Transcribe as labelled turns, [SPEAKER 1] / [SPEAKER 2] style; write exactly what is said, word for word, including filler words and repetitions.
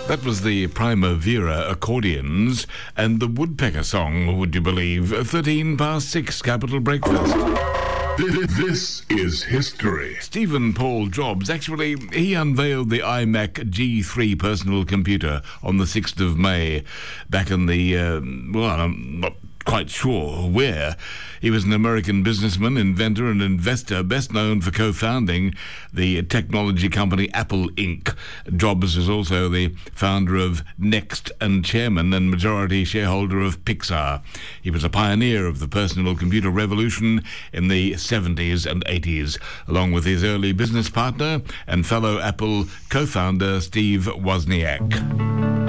[SPEAKER 1] That was the Primavera accordions and the Woodpecker song, would you believe? thirteen past six, Capital Breakfast.
[SPEAKER 2] This is history.
[SPEAKER 1] Stephen Paul Jobs, actually, he unveiled the iMac G three personal computer on the sixth of May, back in the, uh, well, I'm not quite sure where. He was an American businessman, inventor and investor, best known for co-founding the technology company Apple Incorporated. Jobs is also the founder of Next and chairman and majority shareholder of Pixar. He was a pioneer of the personal computer revolution in the seventies and eighties, along with his early business partner and fellow Apple co-founder Steve Wozniak.